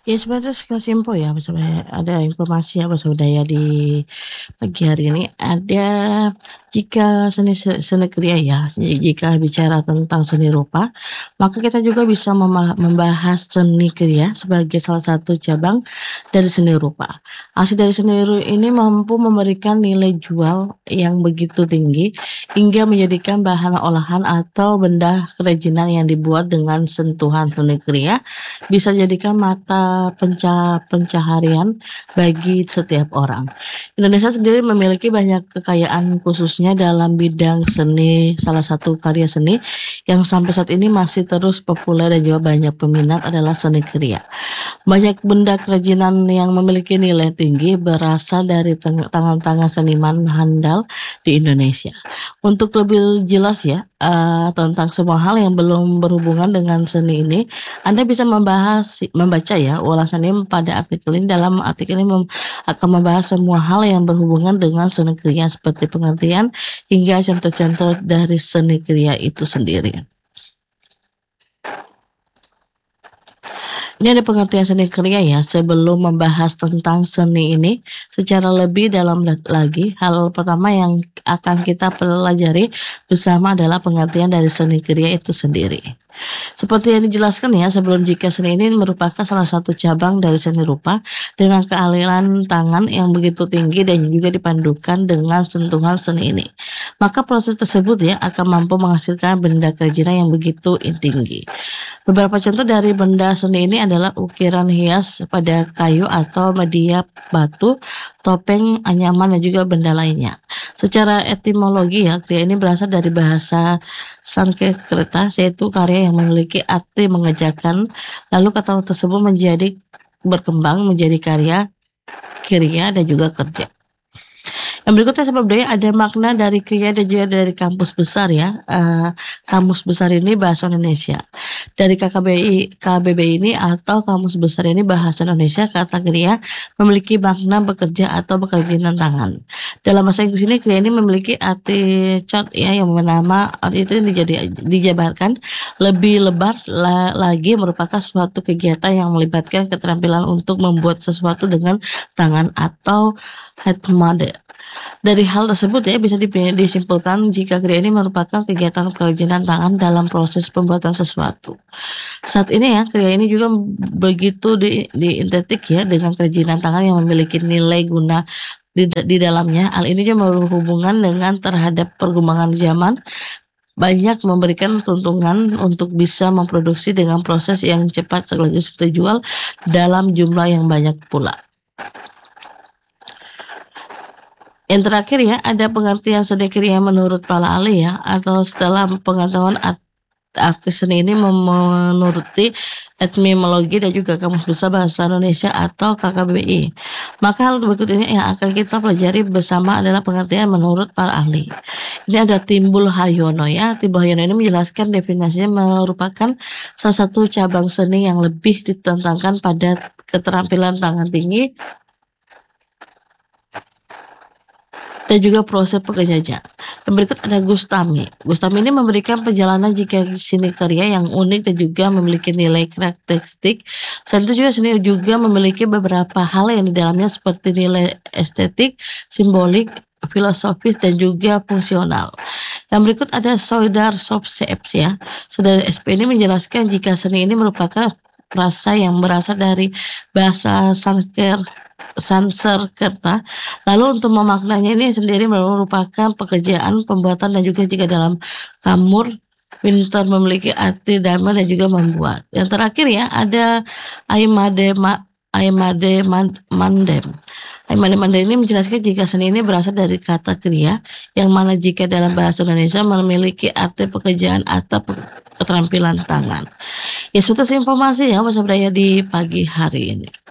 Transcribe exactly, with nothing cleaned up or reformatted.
Ya sebenarnya kasih info ya, sebenarnya ada informasi ya bahasa budaya di pagi hari ini. Ada jika seni se seni kriya ya, ji jika bicara tentang seni rupa, maka kita juga bisa mema membahas seni kriya sebagai salah satu cabang dari seni rupa. Hasil dari seni ru ini mampu memberikan nilai jual yang begitu tinggi hingga menjadikan bahan olahan atau benda kerajinan yang dibuat dengan sentuhan seni kriya bisa jadikan mata penca pencaharian bagi setiap orang. Indonesia sendiri memiliki banyak kekayaan khususnya dalam bidang seni. Salah satu karya seni yang sampai saat ini masih terus populer dan juga banyak peminat adalah seni kriya. Banyak benda kerajinan yang memiliki nilai tinggi berasal dari teng tangan-tangan seniman handal di Indonesia. Untuk lebih jelas ya, eee, tentang semua hal yang belum berhubungan dengan seni ini, Anda bisa membahas membaca ya ulasan ini pada artikel ini. Dalam artikel ini mem akan membahas semua hal yang berhubungan dengan seni kriya seperti pengertian hingga contoh-contoh dari seni kriya itu sendiri. Ini ada pengertian seni kriya ya. Sebelum membahas tentang seni ini secara lebih dalam lagi, hal pertama yang akan kita pelajari bersama adalah pengertian dari seni kriya itu sendiri. Seperti yang dijelaskan ya sebelum, jika seni ini merupakan salah satu cabang dari seni rupa dengan keahlian tangan yang begitu tinggi dan juga dipadukan dengan sentuhan seni ini, maka proses tersebut ya akan mampu menghasilkan benda kerajinan yang begitu tinggi. Beberapa contoh dari benda seni ini adalah ukiran hias pada kayu atau media batu, topeng, anyaman dan juga benda lainnya. Secara etimologi ya, kriya ini berasal dari bahasa Sanskerta, yaitu karya yang memiliki arti mengerjakan. Lalu kata tersebut menjadi berkembang menjadi karya, kriya dan juga kerja. Yang berikutnya sebab budaya ada makna dari kriya dan juga dari kamus besar ya. Uh, kamus besar ini bahasa Indonesia. Dari K K B I K B B I ini atau kamus besar ini bahasa Indonesia, kata kriya memiliki makna bekerja atau bekerja tangan. Dalam bahasa Inggris ini kriya ini memiliki arti chord ya, yang bernama arti itu dijadi, dijabarkan lebih lebar la, lagi merupakan suatu kegiatan yang melibatkan keterampilan untuk membuat sesuatu dengan tangan atau handmade. Dari hal tersebut ya bisa disimpulkan jika kriya ini merupakan kegiatan kerajinan tangan dalam proses pembuatan sesuatu. Saat ini ya kriya ini juga begitu di, diintetik ya dengan kerajinan tangan yang memiliki nilai guna di, di dalamnya. Hal ini juga berhubungan dengan terhadap perkembangan zaman, banyak memberikan tuntunan untuk bisa memproduksi dengan proses yang cepat sekaligus terjual dalam jumlah yang banyak pula. Yang terakhir ya ada pengertian seni kriya menurut para ahli ya, atau setelah pengetahuan art artis seni ini menuruti etimologi dan juga kamus besar bahasa Indonesia atau K K B B I. Maka hal berikut ini yang akan kita pelajari bersama adalah pengertian menurut para ahli. Ini ada Timbul Haryono ya. Timbul Haryono ini menjelaskan definisinya merupakan salah satu cabang seni yang lebih ditentangkan pada keterampilan tangan tinggi dan juga proses pengerjaan. Dan berikut ada Gustami. Gustami ini memberikan perjalanan jika seni karya yang unik dan juga memiliki nilai karakteristik. Selain itu juga seni juga memiliki beberapa hal yang di dalamnya seperti nilai estetik, simbolik, filosofis dan juga fungsional. Yang berikut ada Saudar Sob C F ya. Saudara S P ini menjelaskan jika seni ini merupakan rasa yang berasal dari bahasa Sanskerta Sanskerta. Lalu untuk memaknanya ini sendiri merupakan pekerjaan pembuatan dan juga jika dalam kamur Winter memiliki arti damai dan juga membuat. Yang terakhir ya ada Aimade Ma, Aimade Man, Mandem. Aimade Mandem ini menjelaskan jika seni ini berasal dari kata kriya yang mana jika dalam bahasa Indonesia memiliki arti pekerjaan atau keterampilan tangan. Ya suatu informasi ya bahasa budaya di pagi hari ini.